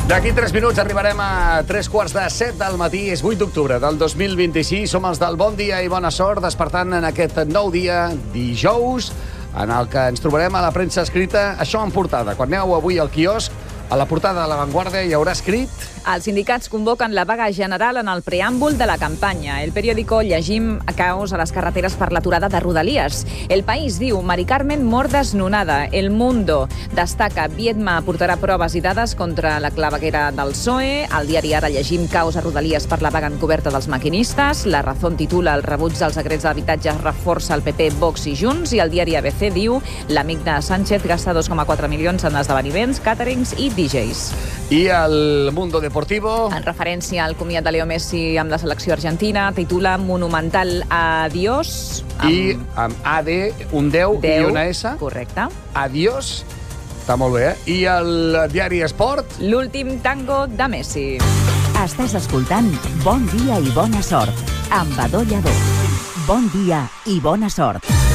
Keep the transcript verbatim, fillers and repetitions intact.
D'aquí tres minuts arribarem a tres quarts de set del matí. És vuit d'octubre del dos mil vint-i-sis. Som els del Bon Dia i Bona Sort, despertant en aquest nou dia, dijous, en el que ens trobarem a la premsa escrita. Això en portada. Quan aneu avui al quiosc, a la portada de La Vanguardia hi haurà escrit... Els sindicats convoquen la vaga general en el preàmbul de la campanya. El periòdico llegim caos a les carreteres per l'aturada de Rodalies. El País diu Mari Carmen mor desnonada. El Mundo destaca Viedma aportarà proves i dades contra la claveguera del P S O E. Al diari Ara llegim caos a Rodalies per la vaga encoberta dels maquinistes. La Razón titula el rebuig dels decrets d'habitatge reforça el P P, Vox i Junts. I el diari A B C diu l'amic de Sánchez gasta dos coma quatre milions en esdeveniments, càterings i D Js. I el Mundo Deportivo... En referència al comiat de Leo Messi amb la selecció argentina, titula Monumental Adiós. Amb... I amb A D, un deu, deu i una S. Correcte. Adiós. Està molt bé, eh? I el diari Esport... L'últim tango de Messi. Estàs escoltant Bon Dia i Bona Sort, amb Adó Lladó. Bon dia i bona sort.